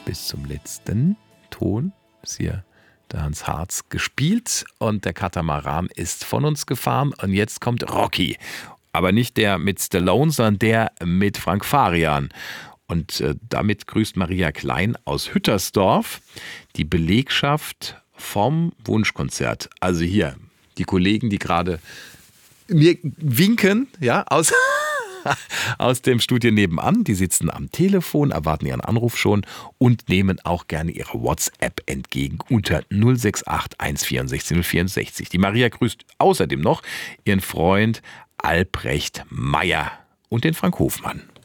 bis zum letzten Ton ist hier der Hans Harz gespielt und der Katamaran ist von uns gefahren und jetzt kommt Rocky. Aber nicht der mit Stallone, sondern der mit Frank Farian. Und damit grüßt Maria Klein aus Hüttersdorf die Belegschaft vom Wunschkonzert. Also hier die Kollegen, die gerade mir winken, ja, aus dem Studio nebenan. Die sitzen am Telefon, erwarten ihren Anruf schon und nehmen auch gerne ihre WhatsApp entgegen unter 068 164 064. Die Maria grüßt außerdem noch ihren Freund Albrecht Meyer und den Frank Hofmann.